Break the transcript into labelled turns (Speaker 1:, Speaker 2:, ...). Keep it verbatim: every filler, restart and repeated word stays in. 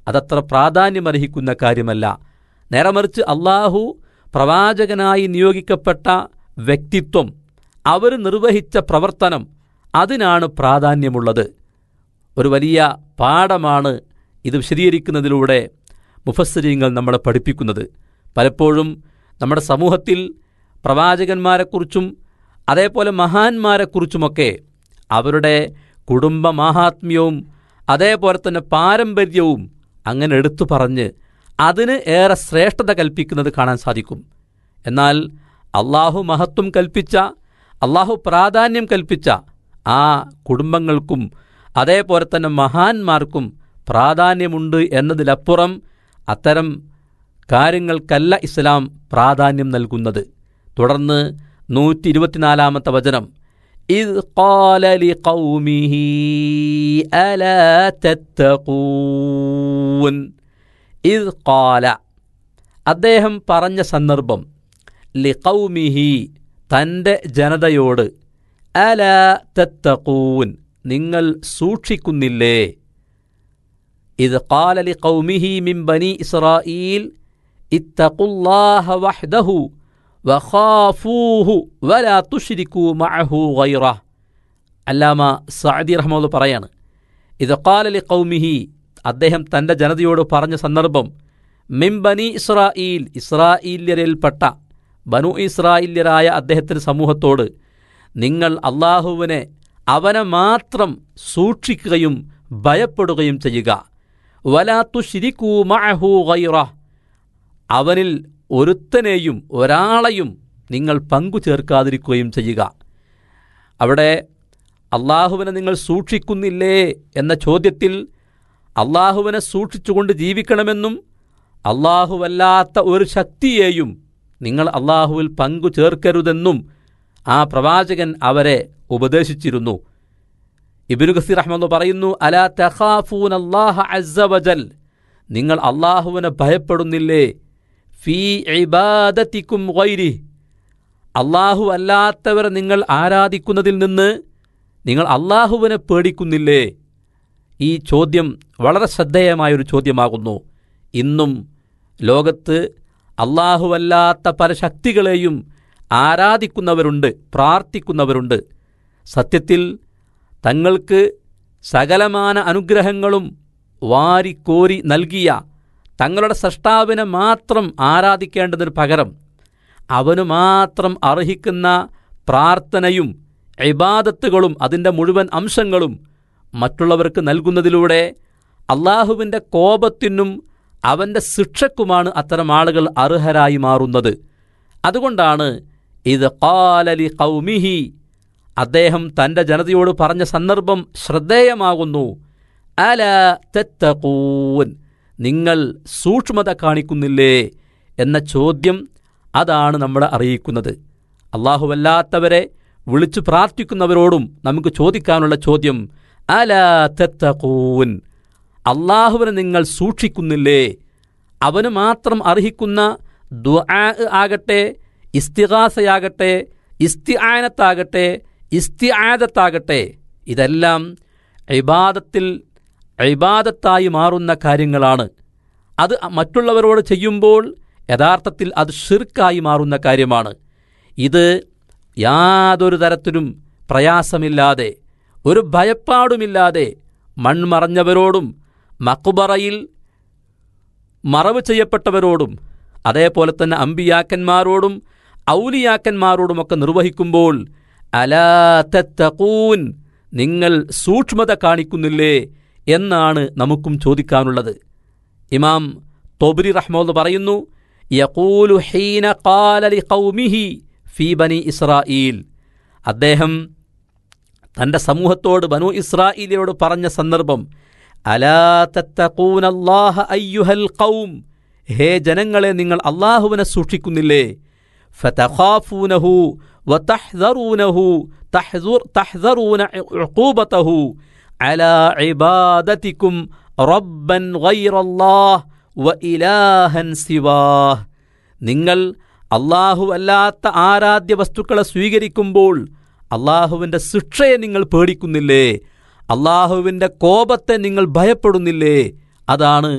Speaker 1: അതത്ര പ്രാധാന്യമർഹിക്കുന്ന കാര്യമല്ല. നേരെ മറിച്ച് അള്ളാഹു പ്രവാചകനായി നിയോഗിക്കപ്പെട്ട വ്യക്തിത്വം, അവർ നിർവഹിച്ച പ്രവർത്തനം, അതിനാണ് പ്രാധാന്യമുള്ളത്. ഒരു വലിയ പാഠമാണ് ഇത് വിശദീകരിക്കുന്നതിലൂടെ മുഫസ്സിരീങ്ങൾ നമ്മളെ പഠിപ്പിക്കുന്നത്. പലപ്പോഴും നമ്മുടെ സമൂഹത്തിൽ പ്രവാചകന്മാരെക്കുറിച്ചും അതേപോലെ മഹാന്മാരെക്കുറിച്ചുമൊക്കെ അവരുടെ കുടുംബ മാഹാത്മ്യവും അതേപോലെ തന്നെ പാരമ്പര്യവും അങ്ങനെ എടുത്തു പറഞ്ഞ് അതിന് ഏറെ ശ്രേഷ്ഠത കൽപ്പിക്കുന്നത് കാണാൻ സാധിക്കും. എന്നാൽ അള്ളാഹു മഹത്വം കൽപ്പിച്ച, അള്ളാഹു പ്രാധാന്യം കൽപ്പിച്ച ആ കുടുംബങ്ങൾക്കും അതേപോലെ തന്നെ മഹാന്മാർക്കും പ്രാധാന്യമുണ്ട് എന്നതിലപ്പുറം അത്തരം കാര്യങ്ങൾക്കല്ല ഇസ്ലാം പ്രാധാന്യം നൽകുന്നത്. തുടർന്ന് നൂറ്റി ഇരുപത്തിനാലാമത്തെ വചനം, ഇദ് ഖാല ലിഖൗമിഹി അലാ തത്തഖൂൻ. ഇദ് ഖാല, അദ്ദേഹം പറഞ്ഞ സന്ദർഭം, ലിഖൗമിഹി, തൻ്റെ ജനതയോട്, അലാ തത്തഖൂൻ, നിങ്ങൾ സൂക്ഷിക്കുന്നില്ലേ. ഇദ് ഖാല ലിഖൗമിഹി മിൻ ബനി ഇസ്രായീൽ ഇത്തഖുല്ലാഹ വഹ്ദഹു വഖാഫൂഹു വലാ തുശ്രികൂ മഅഹു ഗൈറഹ്. അല്ലാമ സഅദി റഹ്മത്തുള്ളാഹി പറയാണ്, ഇദ് ഖാല ലിഖൗമിഹി, അദ്ദേഹം തൻ്റെ ജനതയോട് പറഞ്ഞ സന്ദർഭം, മിൻ ബനി ഇസ്രായീൽ, ഇസ്രായേല്യരിൽപ്പെട്ട ബനു ഇസ്രായേല്യരായ അദ്ദേഹത്തിൻ്റെ സമൂഹത്തോട്, നിങ്ങൾ അള്ളാഹുവിനെ, അവനെ മാത്രം സൂക്ഷിക്കുകയും ഭയപ്പെടുകയും ചെയ്യുക. വലാ തുശ്രികൂ മഅഹു ഗൈറഹ്, അവനിൽ ഒരുത്തനെയും ഒരാളെയും നിങ്ങൾ പങ്കു ചേർക്കാതിരിക്കുകയും ചെയ്യുക. അവിടെ അള്ളാഹുവിനെ നിങ്ങൾ സൂക്ഷിക്കുന്നില്ലേ എന്ന ചോദ്യത്തിൽ അള്ളാഹുവിനെ സൂക്ഷിച്ചുകൊണ്ട് ജീവിക്കണമെന്നും അള്ളാഹുവല്ലാത്ത ഒരു ശക്തിയെയും നിങ്ങൾ അള്ളാഹുവിൽ പങ്കു ചേർക്കരുതെന്നും ആ പ്രവാചകൻ അവരെ ഉപദേശിച്ചിരുന്നു. ഇബ്നു കസീർ റഹ്മത്തുള്ളാഹി പറയുന്നു, അലാ തഖാഫൂന അല്ലാഹ അസ്സ വജൽ, നിങ്ങൾ അള്ളാഹുവിനെ ഭയപ്പെടുന്നില്ലേ, ഫീ ഇബാദതികും ഗൈരി, അള്ളാഹു അല്ലാത്തവരെ നിങ്ങൾ ആരാധിക്കുന്നതിൽ നിന്ന് നിങ്ങൾ അള്ളാഹുവിനെ പേടിക്കുന്നില്ലേ. ഈ ചോദ്യം വളരെ ശ്രദ്ധേയമായൊരു ചോദ്യമാകുന്നു. ഇന്നും ലോകത്ത് അള്ളാഹുവല്ലാത്ത പല ശക്തികളെയും ആരാധിക്കുന്നവരുണ്ട്, പ്രാർത്ഥിക്കുന്നവരുണ്ട്. സത്യത്തിൽ തങ്ങൾക്ക് സകലമാന അനുഗ്രഹങ്ങളും വാരിക്കോരി നൽകിയ തങ്ങളുടെ സ്രഷ്ടാവിനെ മാത്രം ആരാധിക്കേണ്ടതിന് പകരം അവനു മാത്രം അർഹിക്കുന്ന പ്രാർത്ഥനയും ഇബാദത്തുകളും അതിൻ്റെ മുഴുവൻ അംശങ്ങളും മറ്റുള്ളവർക്ക് നൽകുന്നതിലൂടെ അള്ളാഹുവിൻ്റെ കോപത്തിനും അവൻ്റെ ശിക്ഷക്കുമാണ് അത്തരം ആളുകൾ അർഹരായി മാറുന്നത്. അതുകൊണ്ടാണ് ഇദ് ഖാല ലിഖൗമിഹി, അദ്ദേഹം തൻ്റെ ജനതയോട് പറഞ്ഞ സന്ദർഭം ശ്രദ്ധേയമാകുന്നു. അലാ തത്തഖൂൻ, നിങ്ങൾ സൂക്ഷ്മത കാണിക്കുന്നില്ലേ എന്ന ചോദ്യം അതാണ് നമ്മളെ അറിയിക്കുന്നത്. അള്ളാഹുവല്ലാത്തവരെ വിളിച്ചു പ്രാർത്ഥിക്കുന്നവരോടും നമുക്ക് ചോദിക്കാനുള്ള ചോദ്യം, അലാ തത്തഖൂൻ, അള്ളാഹുവിനെ നിങ്ങൾ സൂക്ഷിക്കുന്നില്ലേ. അവന് മാത്രം അർഹിക്കുന്ന ദുആ ആകട്ടെ, ഇസ്തിഗാസയാകട്ടെ, ഇസ്തിആനത്താകട്ടെ, ഇസ്തിആദത്താകട്ടെ, ഇതെല്ലാം ഇബാദത്തിൽ ഇബാദത്തായി മാറുന്ന കാര്യങ്ങളാണ്. അത് മറ്റുള്ളവരോട് ചെയ്യുമ്പോൾ യഥാർത്ഥത്തിൽ അത് ശിർക്കായി മാറുന്ന കാര്യമാണ്. ഇത് യാതൊരു തരത്തിലും പ്രയാസമില്ലാതെ, ഒരു ഭയപ്പാടുമില്ലാതെ മൺമറഞ്ഞവരോടും മഖ്ബറയിൽ മറവ് ചെയ്യപ്പെട്ടവരോടും അതേപോലെ തന്നെ അമ്പിയാക്കന്മാരോടും ഔലിയാക്കന്മാരോടുമൊക്കെ നിർവഹിക്കുമ്പോൾ അലാ തത്തഖൂൻ, നിങ്ങൾ സൂക്ഷ്മത കാണിക്കുന്നില്ലേ എന്നാണ് നമുക്കും ചോദിക്കാനുള്ളത്. ഇമാം തൊബ്രി റഹ്മത്തുള്ളാഹി പറയുന്നു, യഖൂലു ഹീന ഖാല ലിഖൗമിഹി ഫീ ബനി ഇസ്രായീൽ, അദ്ദേഹം തൻ്റെ സമൂഹത്തോട് ബനു ഇസ്രായേലിയരോട് പറഞ്ഞ സന്ദർഭം, അലാ തത്തഖൂന അല്ലാഹ അയ്യുഹൽ ഖൗം, ഹേ ജനങ്ങളെ നിങ്ങൾ അള്ളാഹുവിനെ സൂക്ഷിക്കുന്നില്ലേ. ഫതഖാഫൂനഹു വതഹ്ദറൂനഹു തഹ്ദറൂന ഉഖൂബതഹു അലാ ഇബാദതികും റബ്ബൻ ഗൈറല്ലാഹ് വ ഇലാഹൻ സിവാഹ്, നിങ്ങൾ അള്ളാഹു അല്ലാത്ത ആരാധ്യ വസ്തുക്കളെ സ്വീകരിക്കുമ്പോൾ അള്ളാഹുവിൻ്റെ ശിക്ഷയെ നിങ്ങൾ പേടിക്കുന്നില്ലേ, അള്ളാഹുവിൻ്റെ കോപത്തെ നിങ്ങൾ ഭയപ്പെടുന്നില്ലേ. അതാണ്